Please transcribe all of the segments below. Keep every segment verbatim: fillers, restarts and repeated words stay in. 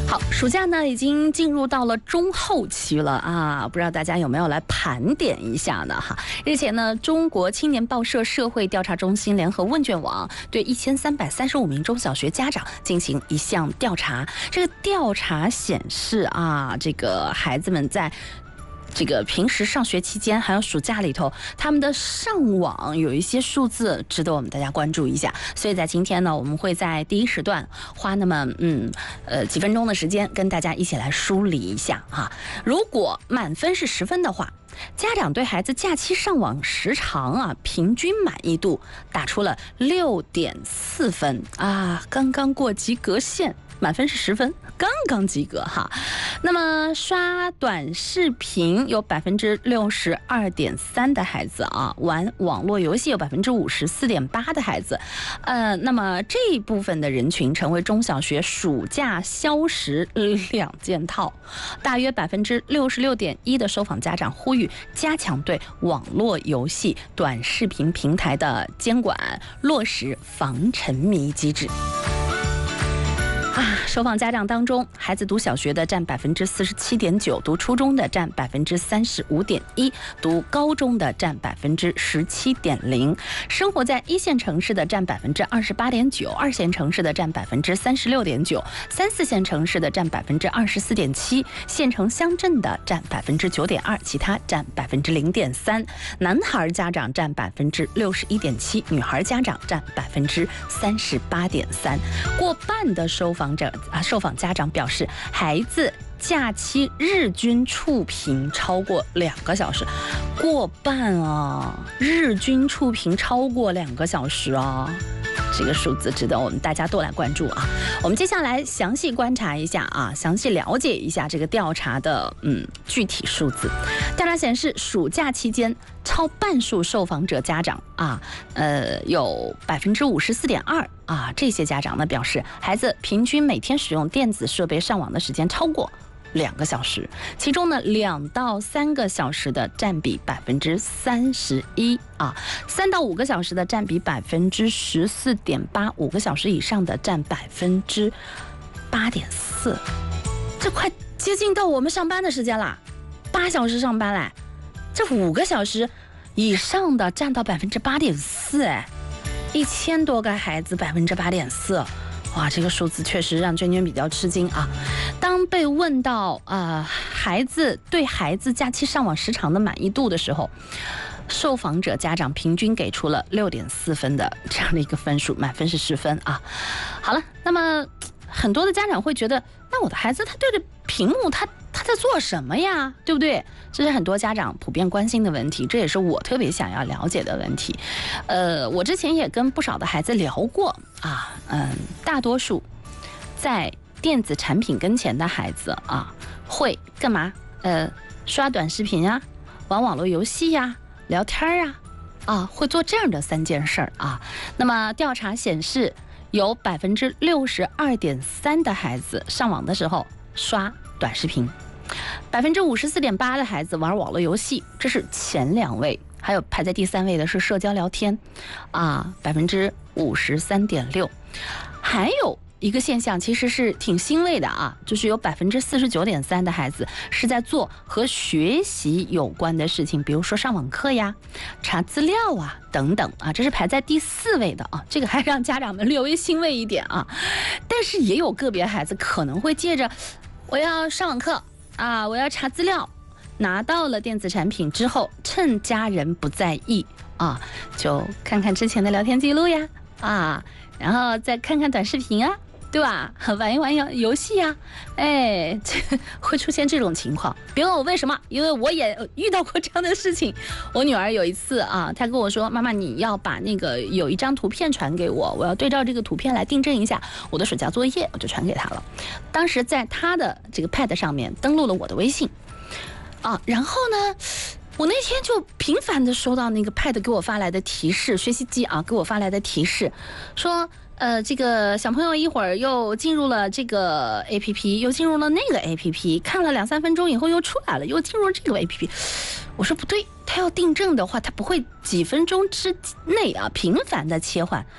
好，暑假呢已经进入到了中后期了啊，不知道大家有没有来盘点一下呢？哈，日前呢，中国青年报社社会调查中心联合问卷网对一千三百三十五名中小学家长进行一项调查。这个调查显示啊，这个孩子们在这个平时上学期间还有暑假里头，他们的上网有一些数字值得我们大家关注一下。所以在今天呢，我们会在第一时段花那么嗯呃几分钟的时间跟大家一起来梳理一下啊。如果满分是十分的话，家长对孩子假期上网时长啊平均满意度打出了六点四分啊，刚刚过及格线。满分是十分，刚刚及格哈。那么刷短视频有百分之六十二点三的孩子啊，玩网络游戏有百分之五十四点八的孩子，呃，那么这一部分的人群成为中小学暑假消食两件套。大约百分之六十六点一的受访家长呼吁加强对网络游戏、短视频平台的监管，落实防沉迷机制。啊，受访家长当中，孩子读小学的占百分之四十七点九，读初中的占百分之三十五点一，读高中的占百分之十七点零，生活在一线城市的占百分之二十八点九，二线城市的占百分之三十六点九，三四线城市的占百分之二十四点七，县城乡镇的占百分之九点二，其他占百分之零点三。男孩家长占百分之六十一点七，女孩家长占百分之三十八点三。过半的受访者啊，受访家长表示，孩子假期日均触屏超过两个小时，过半啊，日均触屏超过两个小时啊。这个数字值得我们大家多来关注啊！我们接下来详细观察一下啊，详细了解一下这个调查的嗯具体数字。调查显示，暑假期间超半数受访者家长啊，呃，有百分之五十四点二啊，这些家长呢表示，孩子平均每天使用电子设备上网的时间超过两个小时，其中呢，两到三个小时的占比百分之三十一啊，三到五个小时的占比百分之十四点八，五个小时以上的占百分之八点四，这快接近到我们上班的时间啦，八小时上班嘞，这五个小时以上的占到百分之八点四，哎，一千多个孩子百分之八点四。哇，这个数字确实让娟娟比较吃惊啊！当被问到呃孩子对孩子假期上网时长的满意度的时候，受访者家长平均给出了六点四分的这样的一个分数，满分是十分啊。好了，那么很多的家长会觉得，那我的孩子他对着屏幕他他在做什么呀？对不对？这是很多家长普遍关心的问题，这也是我特别想要了解的问题。呃，我之前也跟不少的孩子聊过啊，嗯，大多数在电子产品跟前的孩子啊，会干嘛？呃，刷短视频啊，玩网络游戏呀、啊，聊天啊，啊，会做这样的三件事儿啊。那么调查显示，有百分之六十二点三的孩子上网的时候刷短视频，百分之五十四点八的孩子玩网络游戏，这是前两位。还有排在第三位的是社交聊天，啊，百分之五十三点六。还有一个现象其实是挺欣慰的啊，就是有百分之四十九点三的孩子是在做和学习有关的事情，比如说上网课呀、查资料啊等等啊，这是排在第四位的啊，这个还让家长们略微欣慰一点啊。但是也有个别孩子可能会借着我要上网课啊，我要查资料，拿到了电子产品之后，趁家人不在意啊，就看看之前的聊天记录呀啊，然后再看看短视频啊，对吧？玩一玩游游戏呀，哎，这会出现这种情况。别问我为什么，因为我也遇到过这样的事情。我女儿有一次啊，她跟我说：“妈妈，你要把那个有一张图片传给我，我要对照这个图片来订正一下我的暑假作业。”我就传给她了。当时在她的这个 pad 上面登录了我的微信。啊，然后呢，我那天就频繁的收到那个 pad 给我发来的提示，学习机啊给我发来的提示，说呃这个小朋友一会儿又进入了这个 A P P， 又进入了那个 A P P， 看了两三分钟以后又出来了，又进入了这个 A P P。我说不对，他要订正的话，他不会几分钟之内啊频繁的切换。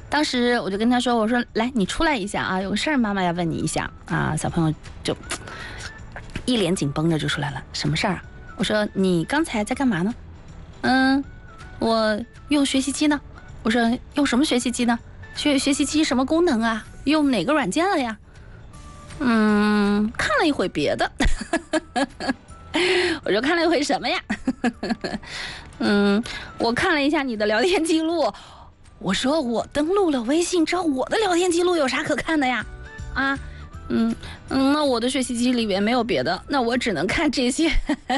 当时我就跟他说，我说来你出来一下啊，有个事儿妈妈要问你一下啊。小朋友就一脸紧绷着就出来了，什么事儿啊？我说你刚才在干嘛呢？嗯，我用学习机呢。我说用什么学习机呢？学学习机什么功能啊？用哪个软件了呀？嗯，看了一会别的。我说看了一会什么呀？嗯，我看了一下你的聊天记录。我说我登录了微信，知道我的聊天记录有啥可看的呀？啊，嗯嗯，那我的学习机里面没有别的，那我只能看这些。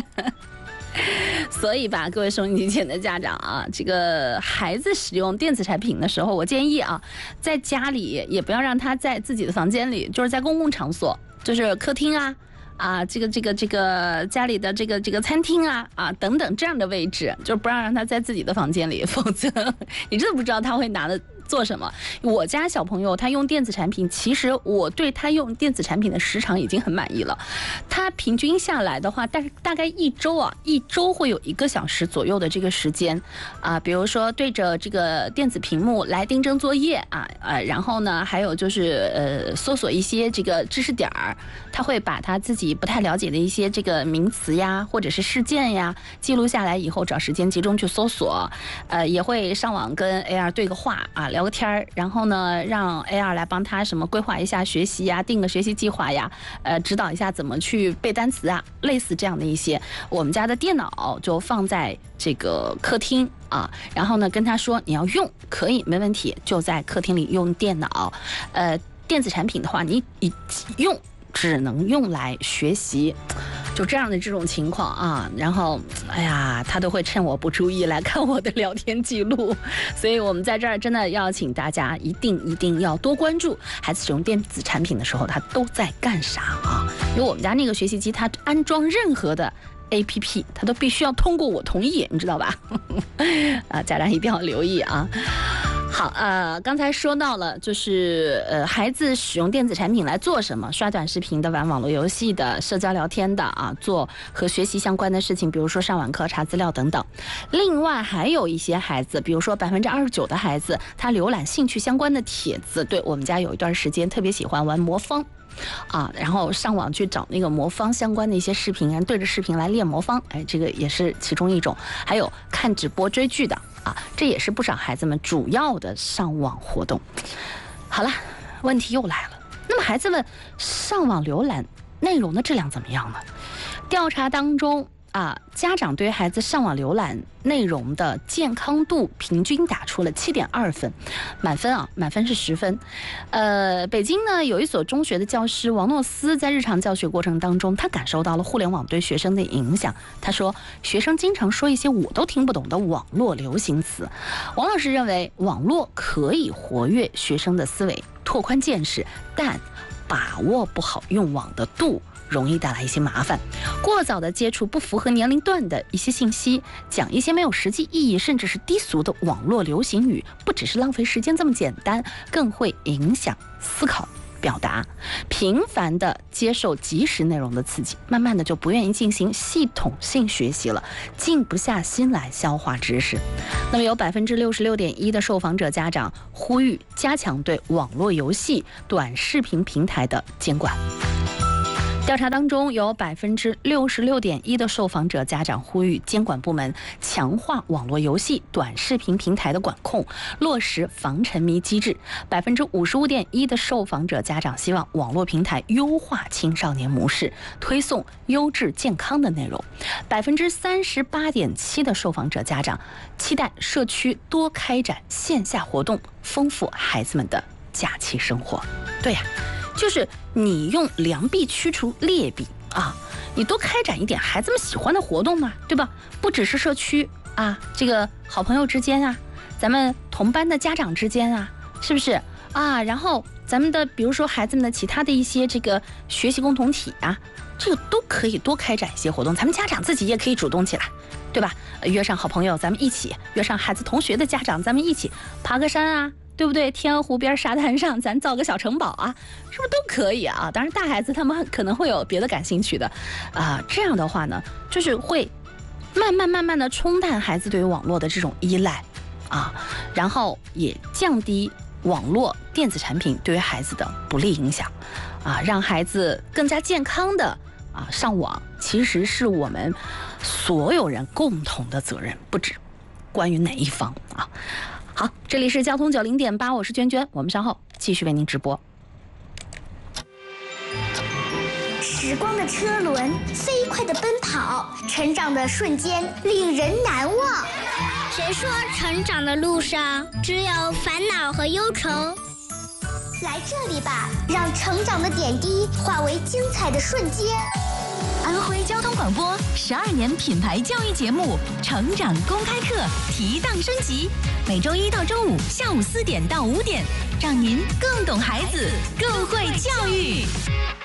所以吧，各位收音机前的家长啊，这个孩子使用电子产品的时候，我建议啊，在家里也不要让他在自己的房间里，就是在公共场所，就是客厅啊。啊，这个这个这个家里的这个这个餐厅啊啊等等这样的位置，就是不让让他在自己的房间里，否则你真的不知道他会拿的做什么。我家小朋友他用电子产品，其实我对他用电子产品的时长已经很满意了。他平均下来的话，但是大概一周啊，一周会有一个小时左右的这个时间啊，比如说对着这个电子屏幕来订正作业啊呃，然后呢，还有就是呃搜索一些这个知识点儿，他会把他自己不太了解的一些这个名词呀，或者是事件呀，记录下来以后，找时间集中去搜索，呃，也会上网跟 A R 对个话啊，聊个天儿，然后呢，让 A R 来帮他什么规划一下学习呀，定个学习计划呀，呃，指导一下怎么去背单词啊，类似这样的一些。我们家的电脑就放在这个客厅啊，然后呢，跟他说你要用可以没问题，就在客厅里用电脑，呃，电子产品的话，你一用。只能用来学习，就这样的这种情况啊，然后哎呀，他都会趁我不注意来看我的聊天记录，所以我们在这儿真的要请大家一定一定要多关注孩子使用电子产品的时候他都在干啥啊，因为我们家那个学习机它安装任何的A P P 它都必须要通过我同意，你知道吧？啊，家长一定要留意啊。好，呃，刚才说到了，就是呃，孩子使用电子产品来做什么？刷短视频的、玩网络游戏的、社交聊天的啊，做和学习相关的事情，比如说上网课、查资料等等。另外还有一些孩子，比如说百分之二十九的孩子，他浏览兴趣相关的帖子。对，我们家有一段时间特别喜欢玩魔方。啊，然后上网去找那个魔方相关的一些视频，然后对着视频来练魔方，哎，这个也是其中一种。还有看直播追剧的啊，这也是不少孩子们主要的上网活动。好了，问题又来了，那么孩子们上网浏览内容的质量怎么样呢？调查当中啊，家长对孩子上网浏览内容的健康度平均打出了七点二分，满分啊，满分是十分。呃，北京呢有一所中学的教师王诺斯在日常教学过程当中，他感受到了互联网对学生的影响。他说，学生经常说一些我都听不懂的网络流行词。王老师认为，网络可以活跃学生的思维，拓宽见识，但把握不好用网的度，容易带来一些麻烦。过早的接触不符合年龄段的一些信息，讲一些没有实际意义甚至是低俗的网络流行语，不只是浪费时间这么简单，更会影响思考表达。频繁的接受即时内容的刺激，慢慢的就不愿意进行系统性学习了，静不下心来消化知识。那么有百分之六十六点一的受访者家长呼吁加强对网络游戏、短视频平台的监管。调查当中有百分之六十六点一的受访者家长呼吁监管部门强化网络游戏、短视频平台的管控，落实防沉迷机制。百分之五十五点一的受访者家长希望网络平台优化青少年模式，推送优质健康的内容。百分之三十八点七的受访者家长期待社区多开展线下活动，丰富孩子们的假期生活。对呀、啊。就是你用良币驱除劣币啊，你多开展一点孩子们喜欢的活动嘛，对吧？不只是社区啊，这个好朋友之间啊，咱们同班的家长之间啊，是不是啊？然后咱们的比如说孩子们的其他的一些这个学习共同体啊，这个都可以多开展一些活动，咱们家长自己也可以主动起来，对吧？约上好朋友，咱们一起；约上孩子同学的家长，咱们一起爬个山啊。对不对？天鹅湖边沙滩上，咱造个小城堡啊，是不是都可以啊？当然，大孩子他们可能会有别的感兴趣的，啊、呃，这样的话呢，就是会慢慢慢慢的冲淡孩子对于网络的这种依赖，啊，然后也降低网络电子产品对于孩子的不利影响，啊，让孩子更加健康的啊上网，其实是我们所有人共同的责任，不止关于哪一方啊。好，这里是交通九零点八，我是娟娟，我们稍后继续为您直播。 时光的车轮飞快地奔跑，成长的瞬间令人难忘。 谁说成长的路上只有烦恼和忧愁？ 来这里吧，让成长的点滴化为精彩的瞬间。 安徽交通广播十二年品牌教育节目《成长公开课》提档升级，每周一到周五下午四点到五点，让您更懂孩子，更会教育。